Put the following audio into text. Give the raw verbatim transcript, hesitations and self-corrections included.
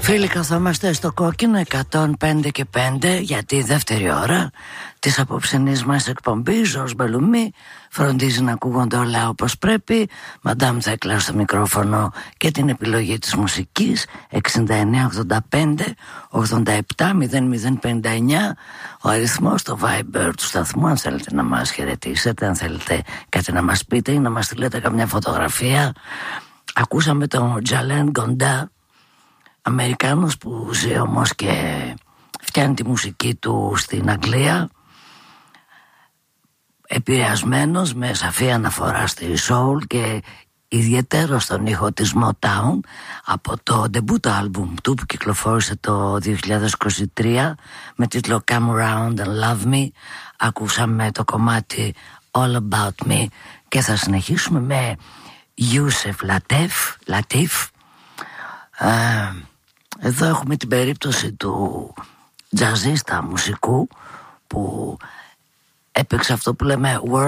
Φίλοι, καθόμαστε στο κόκκινο εκατόν πέντε και πέντε για τη δεύτερη ώρα της απόψινής μας εκπομπής. Ζορς Μπελουμή φροντίζει να ακούγονται όλα όπως πρέπει. Μαντάμ Θέκλα στο μικρόφωνο και την επιλογή της μουσικής. Εξήντα εννέα ογδόντα πέντε ογδόντα επτά μηδέν μηδέν πενήντα εννέα ο αριθμός στο Viber του σταθμού, αν θέλετε να μας χαιρετήσετε, αν θέλετε κάτι να μας πείτε ή να μας στείλετε καμιά φωτογραφία. Ακούσαμε τον Τζαλέν Γκοντά, Αμερικάνος που ζει όμως και φτιάχνει τη μουσική του στην Αγγλία, επηρεασμένος με σαφή αναφορά στη soul και ιδιαίτερο στον ήχο της Motown από το debut album του που κυκλοφόρησε το δύο χιλιάδες είκοσι τρία με τίτλο Come Around and Love Me. Ακούσαμε το κομμάτι All About Me και θα συνεχίσουμε με Yusef Lateef, Lateef. Ε, εδώ έχουμε την περίπτωση του τζαζίστα μουσικού που έπαιξε αυτό που λέμε world